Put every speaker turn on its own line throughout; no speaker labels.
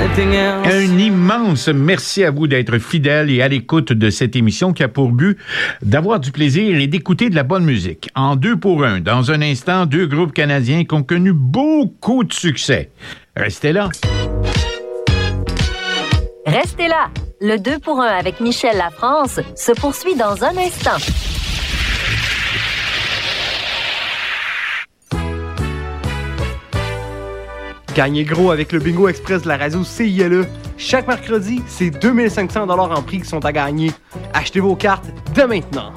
anything else.
Un immense merci à vous d'être fidèles et à l'écoute de cette émission qui a pour but d'avoir du plaisir et d'écouter de la bonne musique. En 2 pour 1, dans un instant, 2 groupes canadiens qui ont connu beaucoup de succès. Restez là.
Restez là. Le 2 pour 1 avec Michel Lafrance se poursuit dans un instant.
Gagnez gros avec le Bingo Express de la radio CILE. Chaque mercredi, c'est 2500 $ en prix qui sont à gagner. Achetez vos cartes dès maintenant.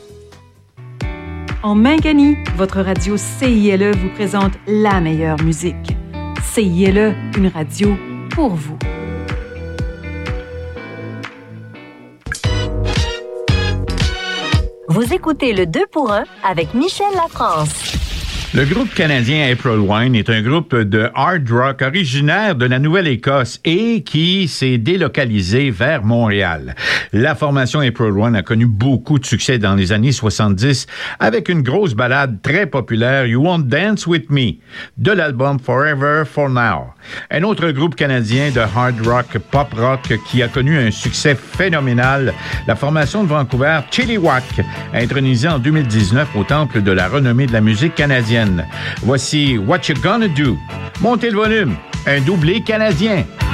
En Mingani, votre radio CILE vous présente la meilleure musique. CILE, une radio pour vous.
Vous écoutez le 2 pour 1 avec Michel Lafrance.
Le groupe canadien April Wine est un groupe de hard rock originaire de la Nouvelle-Écosse et qui s'est délocalisé vers Montréal. La formation April Wine a connu beaucoup de succès dans les années 70 avec une grosse ballade très populaire, You Won't Dance With Me, de l'album Forever For Now. Un autre groupe canadien de hard rock, pop rock qui a connu un succès phénoménal, la formation de Vancouver Chilliwack, intronisée en 2019 au Temple de la renommée de la musique canadienne. Voici What You Gonna Do. Montez le volume, un doublé canadien.